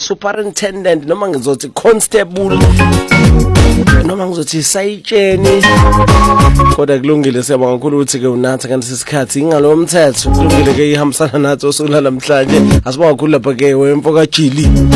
superintendent noma ngizothi constable noma ngizothi sayitsheni kodwa kulungile siyabonga kakhulu ukuthi ke unatha kanti sisikhathi ingalo umthetho kulungile ke ihambisana nathi osulala namhlanje asibonga kakhulu lapha ke wemfoka Jili